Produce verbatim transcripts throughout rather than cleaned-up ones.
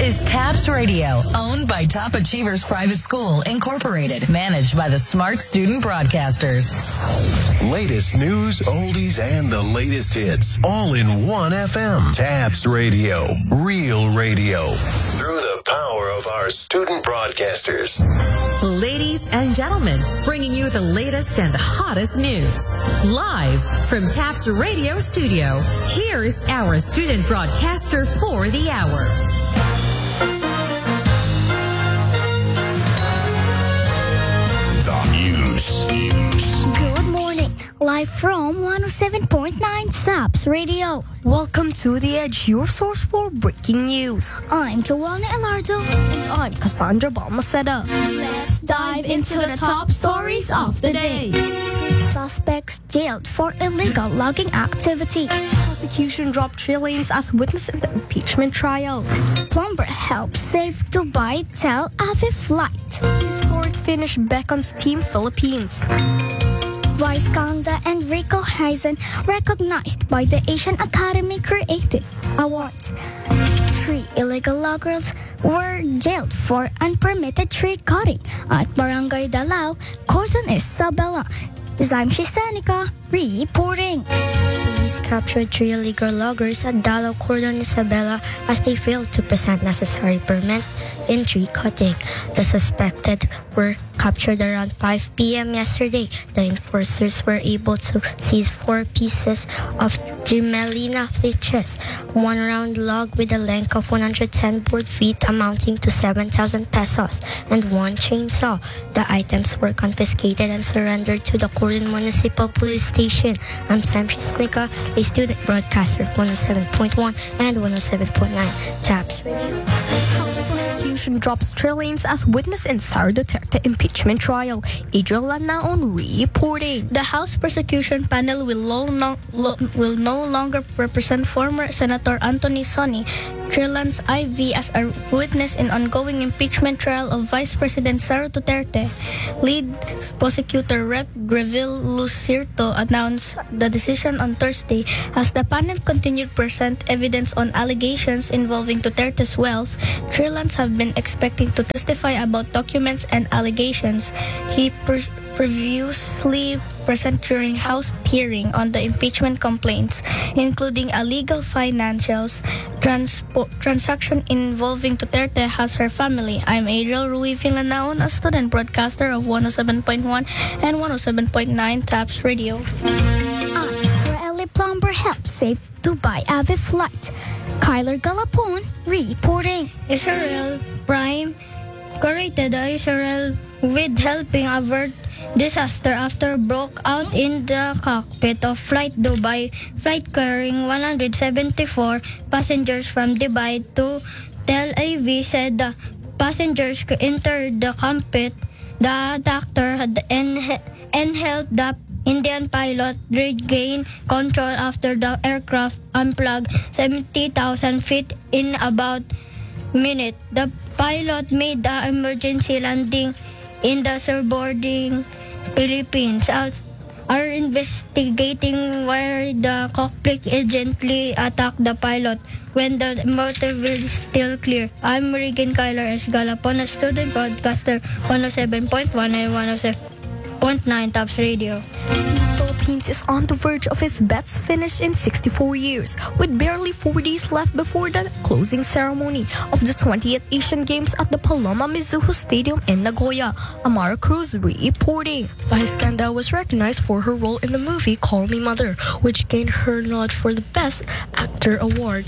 is TAPS Radio, owned by Top Achievers Private School, Incorporated, managed by the Smart Student Broadcasters. Latest news, oldies, and the latest hits, all in one F M. TAPS Radio, real radio, through the power of our student broadcasters. Ladies and gentlemen, bringing you the latest and the hottest news. Live from TAPS Radio Studio, here's our student broadcaster for the hour. The news. Good morning. Live from one oh seven point nine SAPS Radio. Welcome to The Edge, your source for breaking news. I'm Joanna Elardo. And I'm Cassandra Balmaceda. Let's dive into the top stories of the day. Six suspects jailed for illegal logging activity. Prosecution dropped trillions as witness in the impeachment trial. Plumber helps save Dubai Tel Aviv flight. Historic finish beckons Team Philippines. Vice Ganda and Rico Heisen recognized by the Asian Academy Creative Awards. Three illegal loggers were jailed for unpermitted tree cutting at Barangay Dalao, Cordon Isabela. Zaimshi Seneca reporting. Police captured three illegal loggers at Dalao, Cordon Isabela as they failed to present necessary permit in tree cutting. The suspected were captured around five p.m. yesterday. The enforcers were able to seize four pieces of Gimelina flechas, one round log with a length of one hundred ten board feet amounting to seven thousand pesos, and one chainsaw. The items were confiscated and surrendered to the Cordon Municipal Police Station. I'm Sam Shisnika, a student broadcaster of one oh seven point one and one oh seven point nine TAPS Radio. Prosecution drops trillions as witness in Sara Duterte impeachment trial. Adriel Lanaon reporting. The House prosecution panel will, lo- no, lo- will no longer represent former Senator Anthony Sonny Trillan's I V as a witness in ongoing impeachment trial of Vice President Sara Duterte. Lead prosecutor Rep Greville Lucierto announced the decision on Thursday as the panel continued to present evidence on allegations involving Duterte's wealth. Trillans have been expecting to testify about documents and allegations he pre- previously presented during House hearing on the impeachment complaints, including illegal financials transpo- transaction involving Duterte has her family. I'm Adriel Rui Vilanaon, a student broadcaster of one oh seven point one and one oh seven point nine TAPS Radio. Israeli plumber helps save Dubai Aviv flight. Kyler Galapon reporting. Israel Prime corrected Israel with helping avert disaster after broke out in the cockpit of Flight Dubai, flight carrying one hundred seventy-four passengers from Dubai to Tel Aviv, said the passengers entered the cockpit. The doctor had and, and helped the Indian pilot regain control after the aircraft unplugged seventy thousand feet in about a minute. The pilot made the emergency landing in the surrounding Philippines. Are investigating where the cockpit agently attacked the pilot when the motive is still clear. I'm Regan Kyler S. Galapon, a student broadcaster, one oh seven point one and one oh seven point nine TAPS Radio. Philippines is on the verge of its best finish in sixty-four years, with barely four days left before the closing ceremony of the twentieth Asian Games at the Paloma Mizuho Stadium in Nagoya. Amara Cruz reporting. Vice Ganda was recognized for her role in the movie Call Me Mother, which gained her nod for the Best Actor award.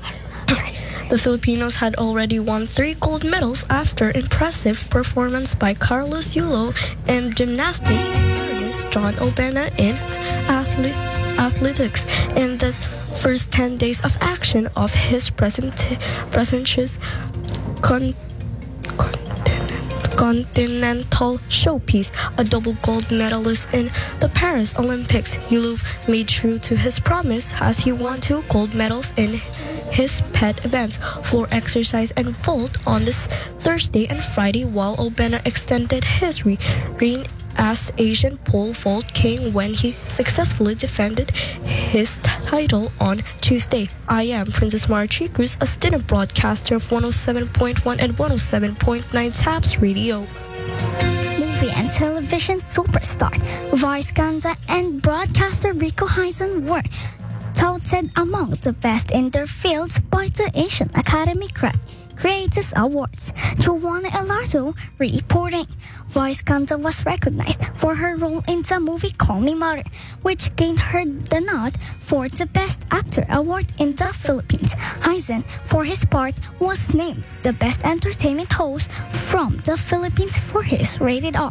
The Filipinos had already won three gold medals after impressive performance by Carlos Yulo in gymnastics and Ernest John Obena in athle- athletics in the first ten days of action of his present prestigious con- continent- continental showpiece. A double gold medalist in the Paris Olympics, Yulo made true to his promise as he won two gold medals in his pet events, floor exercise and vault, on this Thursday and Friday, while Obena extended his re- reign as Asian pole vault king when he successfully defended his title on Tuesday. I am Princess Marchi Cruz, a student broadcaster of one oh seven point one and one oh seven point nine Taps Radio. Movie and television superstar Vice Ganda and broadcaster Rico Hyzen were touted among the best in their fields by the Asian Academy Cre- Creators Awards. Joanna Elardo reporting. Vice Ganda was recognized for her role in the movie Call Me Mother, which gained her the nod for the Best Actor award in the Philippines. Hyzen, for his part, was named the Best Entertainment Host from the Philippines for his Rated R.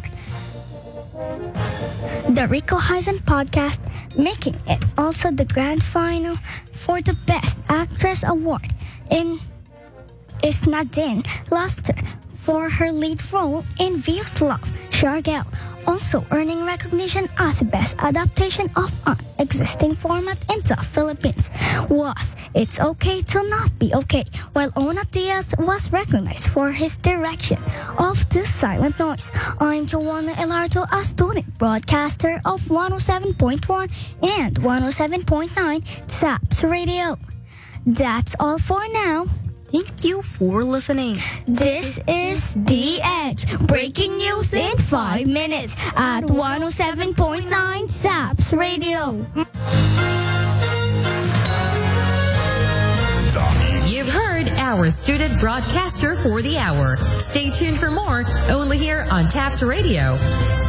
The Rico Hyzen podcast, making it also the grand final for the Best Actress award in is Nadine Luster for her lead role in Vio's Love, Shargel, also earning recognition as the best adaptation of an existing format in the Philippines, was It's Okay to Not Be Okay, while Ona Diaz was recognized for his direction of The Silent Noise. I'm Joanna Elardo, a student broadcaster of one oh seven point one and one oh seven point nine Taps Radio. That's all for now. Thank you for listening. This is The Edge, breaking news in five minutes at one oh seven point nine Taps Radio. You've heard our student broadcaster for the hour. Stay tuned for more, only here on Taps Radio.